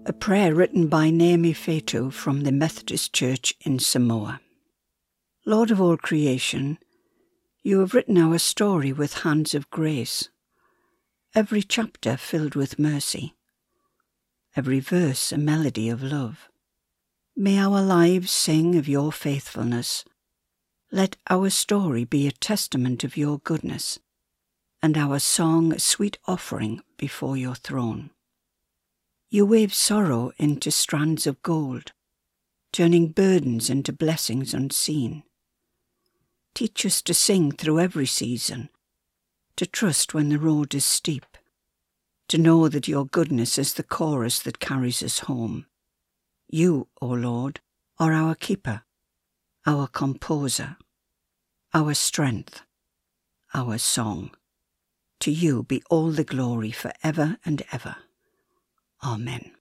A prayer written by Naomi Fetu from the Methodist Church in Samoa. Lord of all creation, you have written our story with hands of grace, every chapter filled with mercy, every verse a melody of love. May our lives sing of your faithfulness. Let our story be a testament of your goodness, and our song a sweet offering before your throne. You weave sorrow into strands of gold, turning burdens into blessings unseen. Teach us to sing through every season, to trust when the road is steep, to know that your goodness is the chorus that carries us home. You, O Lord, are our keeper, our composer, our strength, our song. To you be all the glory forever and ever. Amen.